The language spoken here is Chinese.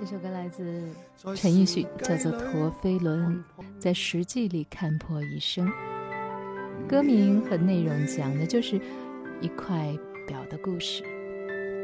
这首歌来自陈奕迅，叫做《陀飞轮》，在实际里看破一生。歌名和内容讲的就是一块表的故事。